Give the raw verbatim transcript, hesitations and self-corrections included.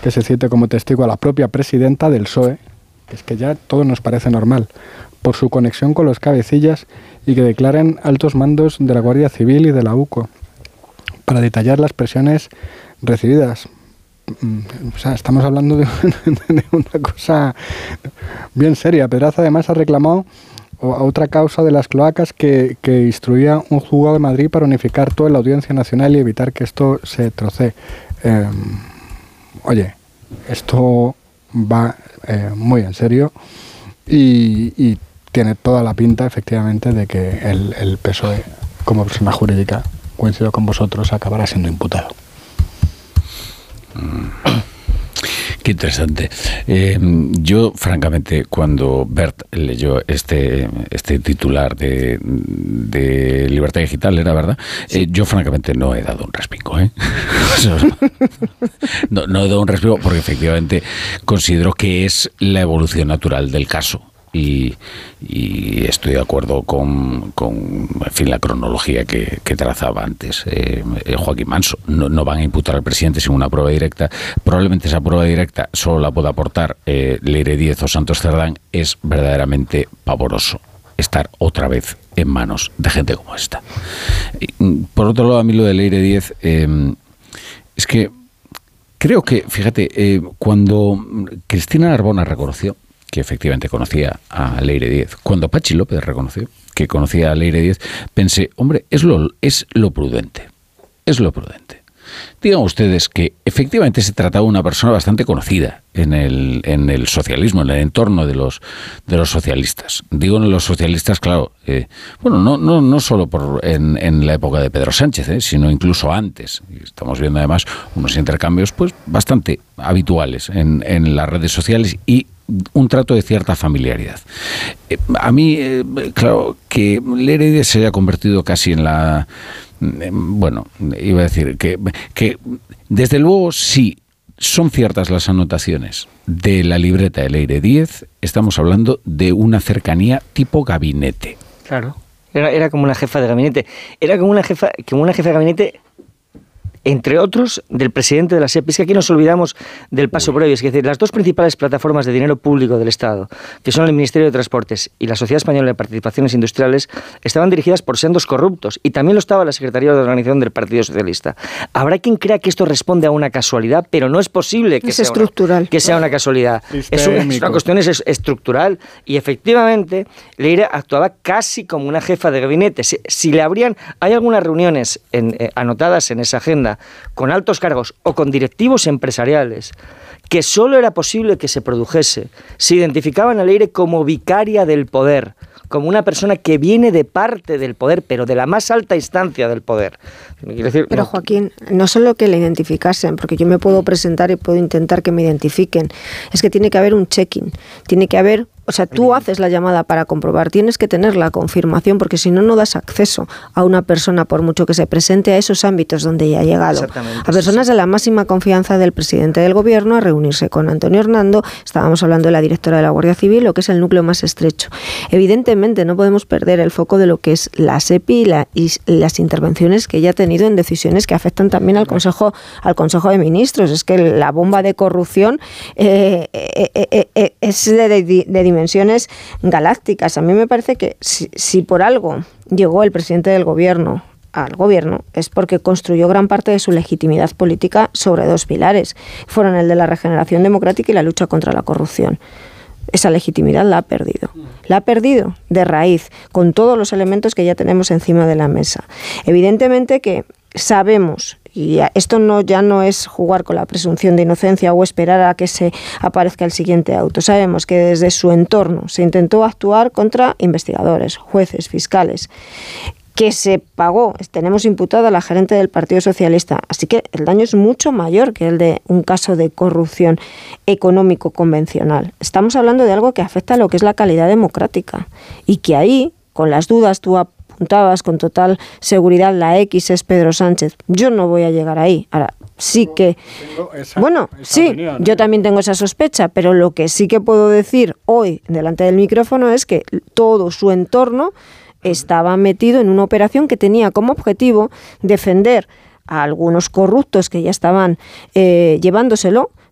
que se cite como testigo a la propia presidenta del P S O E, que es que ya todo nos parece normal, por su conexión con los cabecillas y que declaren altos mandos de la Guardia Civil y de la U C O, para detallar las presiones recibidas. O sea, estamos hablando de, de una cosa bien seria. Pedraza además ha reclamado a otra causa de las cloacas que, que instruía un juzgado de Madrid para unificar toda la Audiencia Nacional y evitar que esto se trocee. Eh, oye, esto va eh, muy en serio y, y tiene toda la pinta, efectivamente, de que el, el P S O E, como persona jurídica, coincido con vosotros, acabará siendo imputado. Qué interesante. Eh, yo, francamente, cuando Bert leyó este este titular de, de Libertad Digital, ¿era verdad? Sí. Eh, yo, francamente, no he dado un respingo, ¿eh? no, no he dado un respingo porque, efectivamente, considero que es la evolución natural del caso. Y, y estoy de acuerdo con, con en fin, la cronología que, que trazaba antes eh, Joaquín Manso. No, no van a imputar al presidente sin una prueba directa. Probablemente esa prueba directa solo la pueda aportar eh, Leire Díez o Santos Cerdán. Es verdaderamente pavoroso estar otra vez en manos de gente como esta. Y, por otro lado, a mí lo de Leire Díez eh, es que creo que, fíjate, eh, cuando Cristina Narbona reconoció que efectivamente conocía a Leire Díez, cuando Pachi López reconoció que conocía a Leire Díez, pensé, hombre, es lo, es lo prudente, es lo prudente. Digan ustedes que efectivamente se trataba de una persona bastante conocida en el, en el socialismo, en el entorno de los de los socialistas. Digo en los socialistas, claro, eh, bueno, no no no solo por en, en la época de Pedro Sánchez, eh, sino incluso antes. Estamos viendo además unos intercambios pues bastante habituales en, en las redes sociales y un trato de cierta familiaridad. Eh, a mí, eh, claro, que Leire Díez se haya convertido casi en la... Eh, bueno, iba a decir que, que desde luego sí son ciertas las anotaciones de la libreta de Leire Díez. Estamos hablando de una cercanía tipo gabinete. Claro, era, era como una jefa de gabinete. Era como una jefa, como una jefa de gabinete, entre otros, del presidente de la S E P. Es que aquí nos olvidamos del paso previo. Es decir, las dos principales plataformas de dinero público del Estado, que son el Ministerio de Transportes y la Sociedad Española de Participaciones Industriales, estaban dirigidas por sendos corruptos. Y también lo estaba la Secretaría de Organización del Partido Socialista. Habrá quien crea que esto responde a una casualidad, pero no es posible que, es sea, estructural. Una, que sea una casualidad. Es una, es una cuestión es, es estructural. Y efectivamente, Leire actuaba casi como una jefa de gabinete. Si, si le habrían... Hay algunas reuniones en, eh, anotadas en esa agenda con altos cargos o con directivos empresariales que solo era posible que se produjese, se identificaban a Leire como vicaria del poder, como una persona que viene de parte del poder, pero de la más alta instancia del poder. Decir, pero no. Joaquín, no solo que le identificasen, porque yo me puedo presentar y puedo intentar que me identifiquen, es que tiene que haber un check-in, tiene que haber... O sea, tú haces la llamada para comprobar, tienes que tener la confirmación, porque si no, no das acceso a una persona, por mucho que se presente a esos ámbitos donde ya ha llegado. A personas de la máxima confianza del presidente del gobierno, a reunirse con Antonio Hernando, estábamos hablando de la directora de la Guardia Civil, lo que es el núcleo más estrecho. Evidentemente, no podemos perder el foco de lo que es la S E P I y, la, y las intervenciones que ella ha tenido en decisiones que afectan también al Consejo, al Consejo de Ministros. Es que la bomba de corrupción eh, eh, eh, eh, es de, de, de dimensiones galácticas. A mí me parece que si, si por algo llegó el presidente del gobierno al gobierno es porque construyó gran parte de su legitimidad política sobre dos pilares. Fueron el de la regeneración democrática y la lucha contra la corrupción. Esa legitimidad la ha perdido. La ha perdido de raíz, con todos los elementos que ya tenemos encima de la mesa. Evidentemente que sabemos, y esto no ya no es jugar con la presunción de inocencia o esperar a que se aparezca el siguiente auto. Sabemos que desde su entorno se intentó actuar contra investigadores, jueces, fiscales, que se pagó, tenemos imputada a la gerente del Partido Socialista. Así que el daño es mucho mayor que el de un caso de corrupción económico convencional. Estamos hablando de algo que afecta a lo que es la calidad democrática y que ahí, con las dudas, tú apuntabas con total seguridad, la X es Pedro Sánchez. Yo no voy a llegar ahí. Ahora, sí que... Esa, bueno, esa sí, opinión, ¿eh? Yo también tengo esa sospecha, pero lo que sí que puedo decir hoy delante del micrófono es que todo su entorno estaba metido en una operación que tenía como objetivo defender a algunos corruptos que ya estaban eh, llevándoselo,